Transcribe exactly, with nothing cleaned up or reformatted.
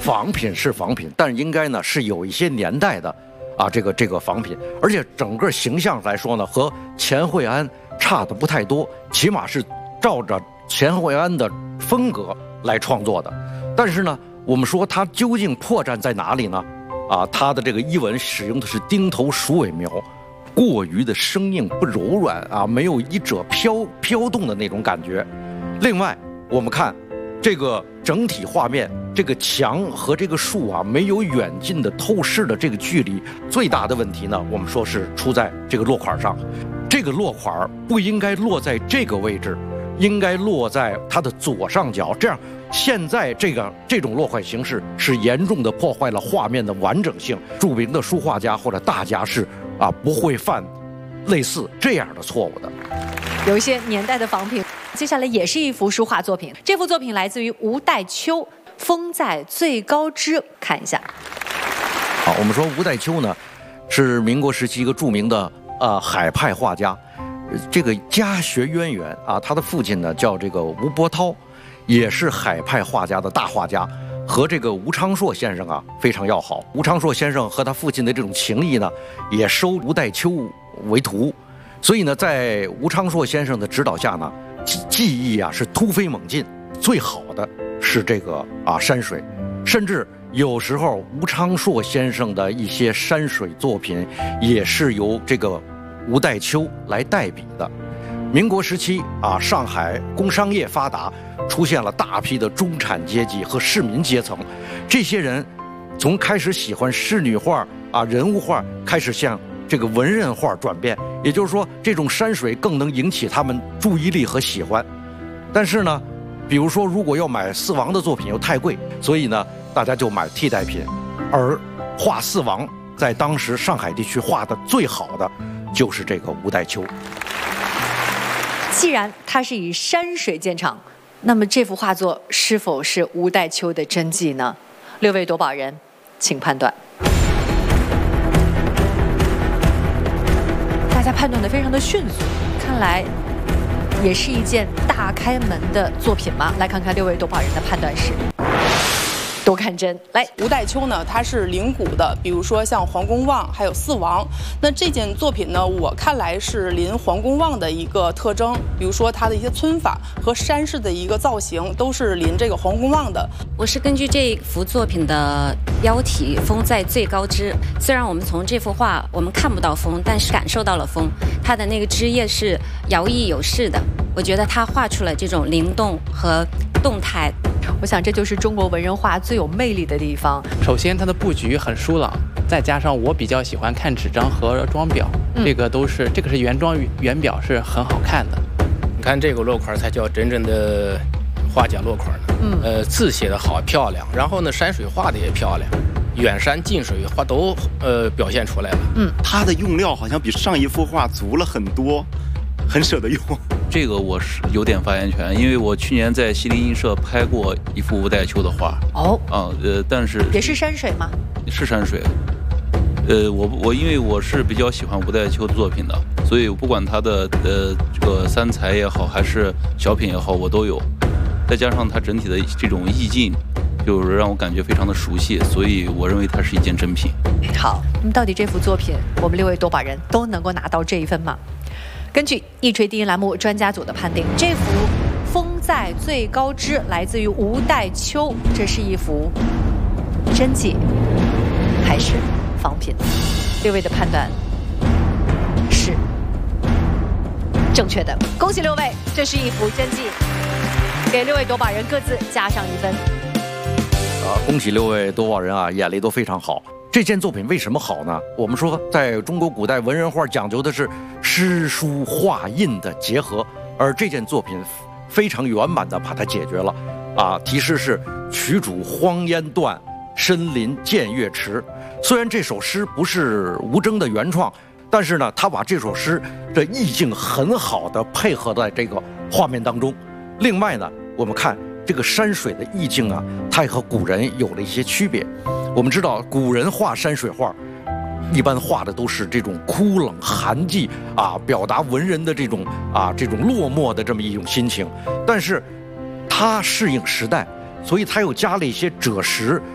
仿品是仿品，但应该呢是有一些年代的啊这个这个仿品，而且整个形象来说呢和钱惠安差的不太多，起码是照着钱惠安的风格来创作的。但是呢，我们说它究竟破绽在哪里呢？啊，它的这个衣纹使用的是钉头鼠尾描，过于的生硬不柔软啊，没有衣褶飘飘动的那种感觉。另外，我们看这个整体画面，这个墙和这个树啊，没有远近的透视的这个距离。最大的问题呢，我们说是出在这个落款上。这个落款不应该落在这个位置，应该落在它的左上角。这样，现在这个这种落款形式是严重的破坏了画面的完整性。著名的书画家或者大家是啊不会犯类似这样的错误的。 有一些年代的仿品。接下来也是一幅书画作品，这幅作品来自于吴代秋，《风在最高枝》，看一下。 好，我们说吴代秋呢，是民国时期一个著名的呃海派画家，这个家学渊源啊，他的父亲呢叫这个吴伯涛，也是海派画家的大画家，和这个吴昌硕先生啊非常要好。吴昌硕先生和他父亲的这种情谊呢，也收吴代秋为徒，所以呢，在吴昌硕先生的指导下呢。技艺啊是突飞猛进，最好的是这个啊山水，甚至有时候吴昌硕先生的一些山水作品也是由这个吴代秋来代笔的。民国时期啊，上海工商业发达，出现了大批的中产阶级和市民阶层，这些人从开始喜欢仕女画啊人物画，开始向这个文人画转变，也就是说，这种山水更能引起他们注意力和喜欢。但是呢，比如说，如果要买四王的作品又太贵，所以呢，大家就买替代品。而画四王在当时上海地区画的最好的就是这个吴代秋。 既然它是以山水见长，那么这幅画作是否是吴代秋的真迹呢？六位夺宝人，请判断。大家判断得非常的迅速，看来也是一件大开门的作品吗？来看看六位夺宝人的判断是。都看真。来， 吴代秋呢，它是临古的，比如说像黄公望，还有四王。那这件作品呢，我看来是临黄公望的一个特征，比如说它的一些皴法和山势的一个造型，都是临这个黄公望的。 我是根据这幅作品的标题“风在最高枝”，虽然我们从这幅画我们看不到风，但是感受到了风，它的那个枝叶是摇曳有势的。我觉得它画出了这种灵动和动态。 我想这就是中国文人画最有魅力的地方。 首先，它的布局很疏朗，再加上我比较喜欢看纸张和装裱，嗯、这个都是这个是原装原表，是很好看的。 你看这个落款才叫真正的画家落款呢。嗯，呃，字写得好漂亮，然后呢，山水画的也漂亮。远山近水画都呃表现出来了。 嗯，它的用料好像比上一幅画足了很多，很舍得用。 这个我是有点发言权，因为我去年在西泠印社拍过一幅吴代秋的画。哦，啊，呃，但是也是山水吗？ 是山水。呃，我我因为我是比较喜欢吴代秋的作品的，所以不管他的呃这个三才也好，还是小品也好，我都有。再加上它整体的这种意境，就是让我感觉非常的熟悉，所以我认为它是一件真品。 好，那么到底这幅作品，我们六位夺宝人都能够拿到这一分吗？根据一锤定音栏目专家组的判定，这幅《风在最高枝》来自于吴代秋，这是一幅真迹还是仿品？六位的判断是正确的，恭喜六位，这是一幅真迹，给六位夺宝人各自加上一分。 啊，恭喜六位夺宝人啊，眼力都非常好。这件作品为什么好呢？我们说，在中国古代文人画讲究的是诗书画印的结合，而这件作品非常圆满地把它解决了。啊，题诗是“曲主荒烟断，深林见月迟”。虽然这首诗不是吴征的原创，但是呢，他把这首诗的意境很好地配合在这个画面当中。另外呢，我们看这个山水的意境啊，它也和古人有了一些区别。我们知道，古人画山水画，一般画的都是这种枯冷寒寂啊，表达文人的这种啊这种落寞的这么一种心情。但是，它适应时代，所以它又加了一些赭石